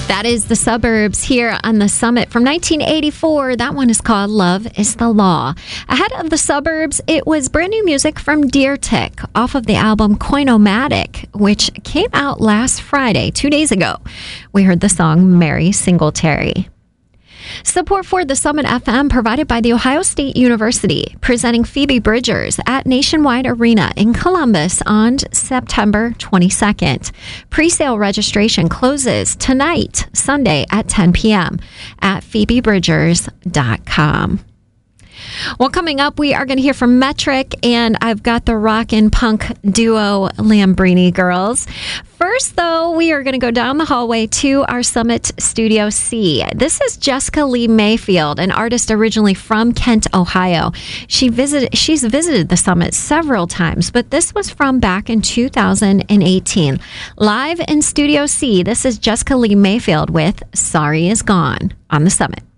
That is The Suburbs here on The Summit from 1984. That one is called Love is the Law. Ahead of The Suburbs, it was brand new music from Deer Tick off of the album Coinomatic, which came out last Friday, 2 days ago. We heard the song Mary Singletary. Support for the Summit FM provided by The Ohio State University, presenting Phoebe Bridgers at Nationwide Arena in Columbus on September 22nd. Presale registration closes tonight, Sunday at 10 p.m. at phoebebridgers.com. Well, coming up, we are going to hear from Metric, and I've got the rock and punk duo Lambrini Girls. First, though, we are going to go down the hallway to our Summit Studio C. This is Jessica Lee Mayfield, an artist originally from Kent, Ohio. She's visited the Summit several times, but this was from back in 2018. Live in Studio C, this is Jessica Lee Mayfield with Sorry Is Gone on the Summit.